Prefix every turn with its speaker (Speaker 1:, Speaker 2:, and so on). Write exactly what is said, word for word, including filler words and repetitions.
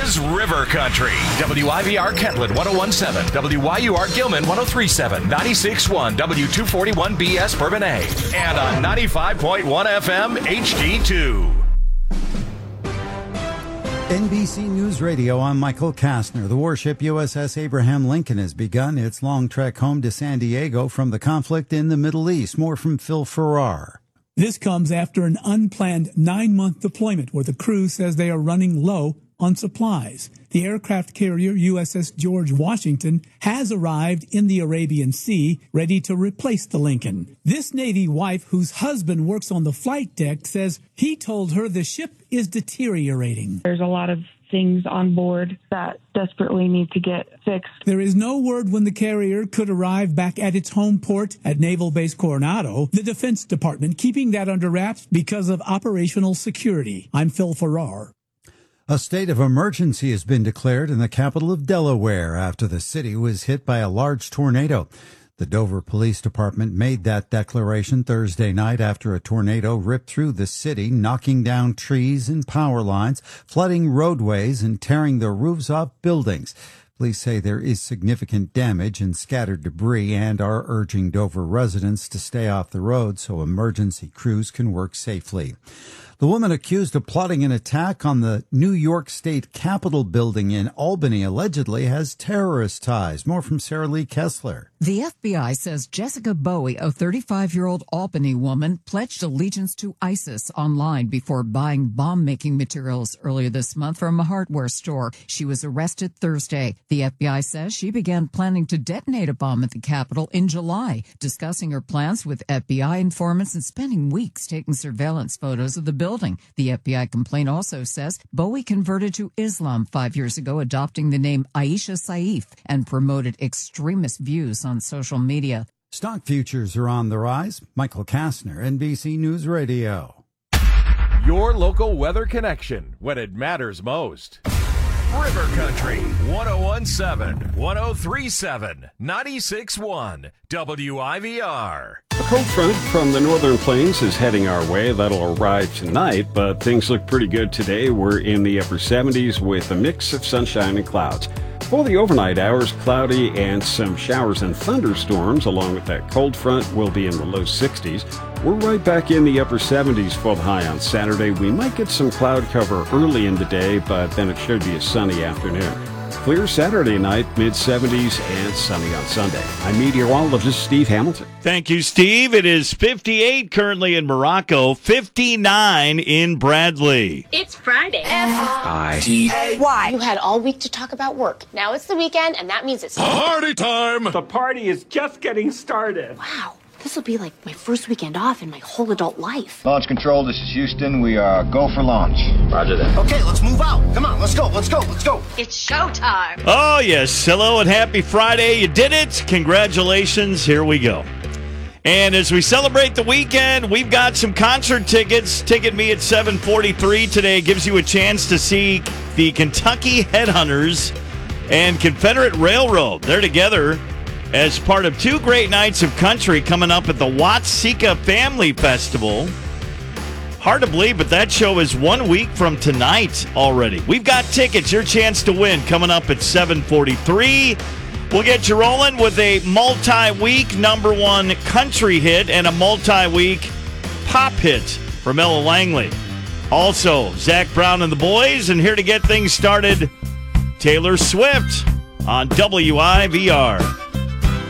Speaker 1: is River Country. W I V R Kentland one oh one point seven, W Y U R Gilman one oh three point seven, ninety-six point one W two forty-one B S Bourbonnais, and on ninety-five point one F M H D two.
Speaker 2: N B C News Radio, I'm Michael Kastner. The warship U S S Abraham Lincoln has begun its long trek home to San Diego from the conflict in the Middle East. More from Phil Farrar.
Speaker 3: This comes after an unplanned nine-month deployment where the crew says they are running low on supplies. The aircraft carrier U S S George Washington has arrived in the Arabian Sea, ready to replace the Lincoln. This Navy wife, whose husband works on the flight deck, says he told her the ship is deteriorating.
Speaker 4: There's a lot of things on board that desperately need to get fixed.
Speaker 3: There is no word when the carrier could arrive back at its home port at Naval Base Coronado, the Defense Department keeping that under wraps because of operational security. I'm Phil Farrar.
Speaker 2: A state of emergency has been declared in the capital of Delaware after the city was hit by a large tornado. The Dover Police Department made that declaration Thursday night after a tornado ripped through the city, knocking down trees and power lines, flooding roadways, and tearing the roofs off buildings. Police say there is significant damage and scattered debris and are urging Dover residents to stay off the road so emergency crews can work safely. The woman accused of plotting an attack on the New York State Capitol building in Albany allegedly has terrorist ties. More from Sarah Lee Kessler.
Speaker 5: The F B I says Jessica Bowie, a thirty-five-year-old Albany woman, pledged allegiance to ISIS online before buying bomb-making materials earlier this month from a hardware store. She was arrested Thursday. The F B I says she began planning to detonate a bomb at the Capitol in July, discussing her plans with F B I informants and spending weeks taking surveillance photos of the building. Building. The F B I complaint also says Bowie converted to Islam five years ago, adopting the name Aisha Saif, and promoted extremist views on social media.
Speaker 2: Stock futures are on the rise. Michael Kastner, N B C News Radio.
Speaker 1: Your local weather connection when it matters most. River Country one oh one point seven, one oh three point seven, ninety-six point one W I V R.
Speaker 6: A cold front from the northern plains is heading our way. That'll arrive tonight, but things look pretty good today. We're in the upper seventies with a mix of sunshine and clouds. For the overnight hours, cloudy and some showers and thunderstorms along with that cold front will be in the low sixties. We're right back in the upper seventies for the high on Saturday. We might get some cloud cover early in the day, but then it should be a sunny afternoon. Clear Saturday night, mid seventies, and sunny on Sunday. I'm meteorologist Steve Hamilton.
Speaker 7: Thank you, Steve. It is fifty-eight currently in Morocco, fifty-nine in Bradley.
Speaker 8: It's Friday.
Speaker 9: F I T A Y. You had all week to talk about work. Now it's the weekend, and that means it's
Speaker 10: party time.
Speaker 11: The party is just getting started.
Speaker 9: Wow. This will be like my first weekend off in my whole adult life.
Speaker 12: Launch control, this is Houston. We are go for launch.
Speaker 13: Roger that.
Speaker 14: Okay, let's move out. Come on, let's go, let's go, let's go.
Speaker 8: It's showtime.
Speaker 7: Oh, yes. Hello and happy Friday. You did it. Congratulations. Here we go. And as we celebrate the weekend, we've got some concert tickets. Ticket Me at seven forty-three today gives you a chance to see the Kentucky Headhunters and Confederate Railroad. They're together as part of two great nights of country coming up at the Watseka Family Festival. Hard to believe, but that show is one week from tonight already. We've got tickets, your chance to win, coming up at seven forty-three. We'll get you rolling with a multi-week number one country hit and a multi-week pop hit from Ella Langley. Also, Zach Brown and the boys, and here to get things started, Taylor Swift on W I V R.